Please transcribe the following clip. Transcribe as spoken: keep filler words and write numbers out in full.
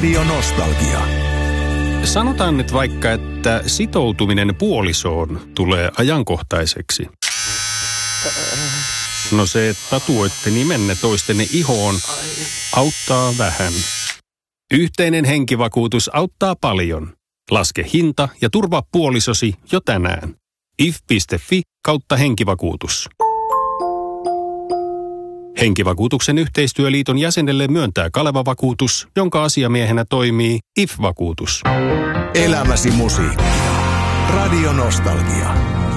Radio Nostalgia. Sanotaan nyt vaikka, että sitoutuminen puolisoon tulee ajankohtaiseksi. No se, että tatuoitte nimenne toistenne ihoon, auttaa vähän. Yhteinen henkivakuutus auttaa paljon. Laske hinta ja turvaa puolisosi jo tänään. if piste fi kautta henkivakuutus. Henkivakuutuksen yhteistyöliiton jäsenelle myöntää Kaleva-vakuutus, jonka asiamiehenä toimii I F-vakuutus. Elämäsi musiikkia. Radio Nostalgia.